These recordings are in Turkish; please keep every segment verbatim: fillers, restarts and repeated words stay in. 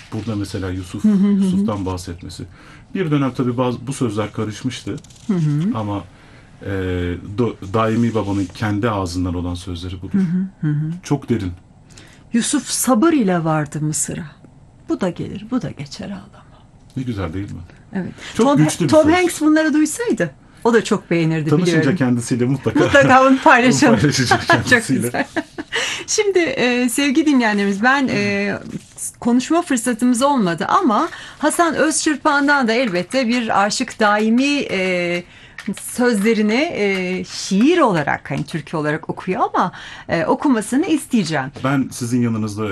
burada mesela Yusuf, Yusuf'tan bahsetmesi. Bir dönem tabii bazı bu sözler karışmıştı. Hı hı. Ama e, do, Daimi Baba'nın kendi ağzından olan sözleri budur. Hı hı. Çok derin. Yusuf sabır ile vardı Mısır'a. Bu da gelir, bu da geçer ağlama. Ne güzel değil mi? Evet. Çok Tom, güçlü bir Tom söz. Hanks bunları duysaydı o da çok beğenirdi, Tanışınca biliyorum. kendisiyle mutlaka, Mutlaka bunu paylaşalım. onu paylaşacak Çok kendisiyle. güzel. Şimdi e, sevgili dinleyenlerimiz, ben e, konuşma fırsatımız olmadı ama Hasan Özçırpan'dan da elbette bir Aşık Daimi e, sözlerini e, şiir olarak, hani türkü olarak okuyor ama e, okumasını isteyeceğim. Ben sizin yanınızda,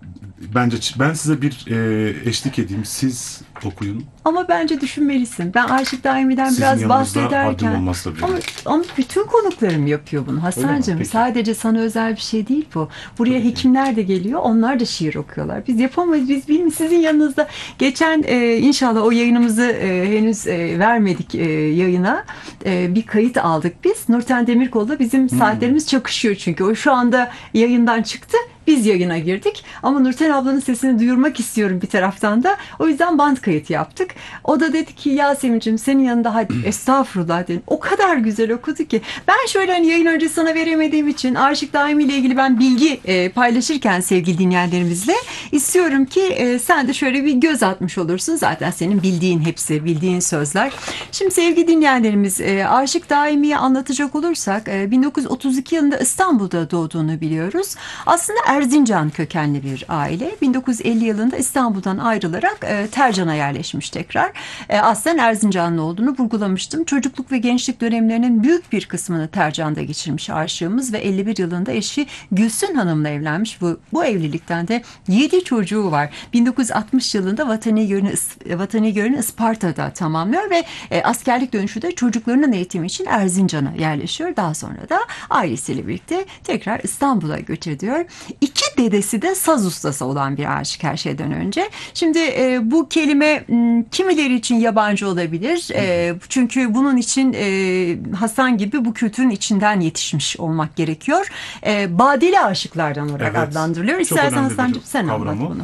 bence ben size bir e, eşlik edeyim. Siz okuyun. Ama bence düşünmelisin. Ben Aşık Daimi'den Sizin biraz yanınızda haddim bahsederken... olmaz tabii. Ama, ama bütün konuklarım yapıyor bunu Hasan'cığım. Peki. Sadece sana özel bir şey değil bu. Buraya Tabii ki. hekimler de geliyor. Onlar da şiir okuyorlar. Biz yapamayız. Biz bilmiyoruz. Sizin yanınızda geçen e, inşallah o yayınımızı e, henüz e, vermedik e, yayına. E, bir kayıt aldık biz. Nurten Demirkol'la bizim Hmm. saatlerimiz çakışıyor çünkü. O şu anda yayından çıktı. Biz yayına girdik ama Nurten ablanın sesini duyurmak istiyorum bir taraftan da. O yüzden band kayıtı yaptık. O da dedi ki Yasemin'cim senin yanında, hadi estağfurullah dedim. O kadar güzel okudu ki. Ben şöyle hani yayın önce sana veremediğim için Aşık Daimi ile ilgili ben bilgi e, paylaşırken sevgili dinleyenlerimizle istiyorum ki e, sen de şöyle bir göz atmış olursun. Zaten senin bildiğin hepsi, bildiğin sözler. Şimdi sevgili dinleyenlerimiz, e, Aşık Daimi'yi anlatacak olursak e, bin dokuz yüz otuz iki yılında İstanbul'da doğduğunu biliyoruz. Aslında Erzincan kökenli bir aile. bin dokuz yüz elli yılında İstanbul'dan ayrılarak e, Tercan'a yerleşmiş tekrar. E, aslen Erzincanlı olduğunu vurgulamıştım. Çocukluk ve gençlik dönemlerinin büyük bir kısmını Tercan'da geçirmiş aşığımız ve elli bir yılında eşi Gülsün Hanım'la evlenmiş. Bu, bu evlilikten de yedi çocuğu var. bin dokuz yüz altmış yılında vatani görevini, vatani görevini Isparta'da tamamlıyor ve e, askerlik dönüşü de çocuklarının eğitimi için Erzincan'a yerleşiyor. Daha sonra da ailesiyle birlikte tekrar İstanbul'a göç ediyor. İki dedesi de saz ustası olan bir aşık her şeyden önce. Şimdi e, bu kelime m, kimileri için yabancı olabilir. E, çünkü bunun için e, Hasan gibi bu kültürün içinden yetişmiş olmak gerekiyor. E, badeli aşıklardan olarak Evet, adlandırılıyor. çok İstersen önemli bir Hasan'cığım sen kavram anlat o. bunu.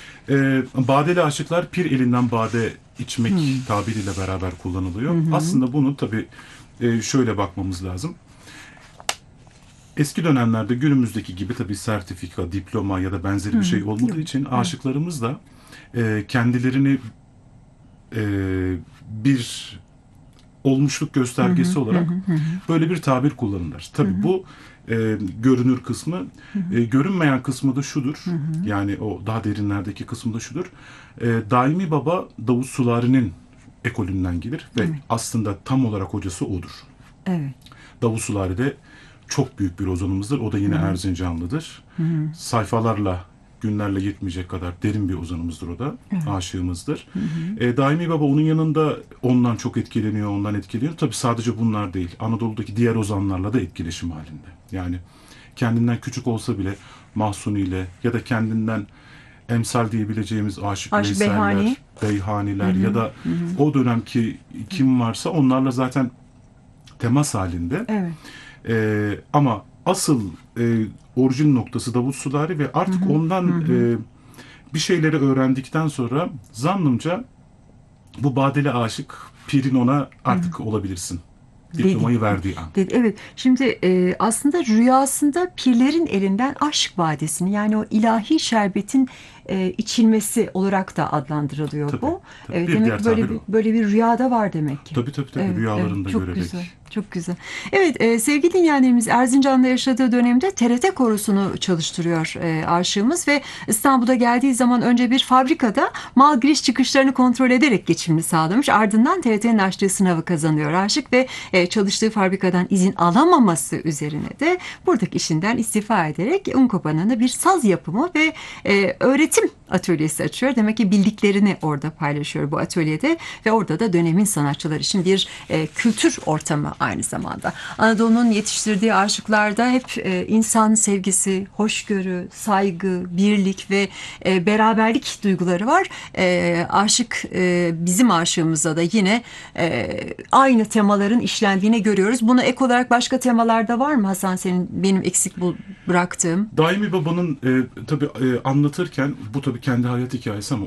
E, badeli aşıklar pir elinden bade içmek Hmm. tabiriyle beraber kullanılıyor. Hı hı. Aslında bunu tabii e, şöyle bakmamız lazım. Eski dönemlerde günümüzdeki gibi tabii sertifika, diploma ya da benzeri bir şey olmadığı Yok. için aşıklarımız da e, kendilerini e, bir olmuşluk göstergesi olarak böyle bir tabir kullanırlar. Tabii bu e, görünür kısmı, e, görünmeyen kısmı da şudur. Yani o daha derinlerdeki kısmı da şudur. E, Daimi Baba Davut Sulari'nin ekolünden gelir ve aslında tam olarak hocası odur. Evet. Davut Sulari de çok büyük bir ozanımızdır. O da yine Erzincanlıdır. Hı hı. Sayfalarla, günlerle yetmeyecek kadar derin bir ozanımızdır o da. Evet. Aşığımızdır. Hı hı. E, Daimi Baba onun yanında ondan çok etkileniyor, ondan etkileniyor. Tabii sadece bunlar değil. Anadolu'daki diğer ozanlarla da etkileşim halinde. Yani kendinden küçük olsa bile Mahsuni ile ya da kendinden emsal diyebileceğimiz Aşık Aşık Veysel'ler, Beyhani. Beyhaniler Hı hı. ya da Hı hı. o dönemki kim varsa onlarla zaten temas halinde. Evet. Ee, ama asıl e, orijin noktası Davut Sulari ve artık Hı hı, ondan hı hı. e, bir şeyleri öğrendikten sonra zannımca bu badeli aşık pirin ona artık olabilirsin. Diplomayı verdiği an. Dedi, evet. Şimdi e, aslında rüyasında pirlerin elinden aşk badesini, yani o ilahi şerbetin e, içilmesi olarak da adlandırılıyor Tabii, bu. tabii. Evet, Bir demek diğer ki böyle tabir bir, o. böyle bir rüyada var demek ki. Tabii tabii tabii Evet, rüyalarında evet, çok görerek. güzel. Çok güzel. Evet, e, sevgili dinleyenlerimiz, Erzincan'da yaşadığı dönemde T R T korosunu çalıştırıyor e, aşığımız ve İstanbul'a geldiği zaman önce bir fabrikada mal giriş çıkışlarını kontrol ederek geçimini sağlamış. Ardından T R T'nin açtığı sınavı kazanıyor aşık ve e, çalıştığı fabrikadan izin alamaması üzerine de buradaki işinden istifa ederek Unkopan'ın bir saz yapımı ve e, öğretim atölyesi açıyor. Demek ki bildiklerini orada paylaşıyor bu atölyede ve orada da dönemin sanatçıları için bir e, kültür ortamı aynı zamanda. Anadolu'nun yetiştirdiği aşıklarda hep e, insan sevgisi, hoşgörü, saygı, birlik ve e, beraberlik duyguları var. E, aşık e, bizim aşığımızda da yine e, aynı temaların işlendiğini görüyoruz. Buna ek olarak başka temalarda var mı Hasan, senin benim eksik bu, bıraktığım? Daimi Baba'nın e, tabii e, anlatırken bu tabii kendi hayat hikayesi ama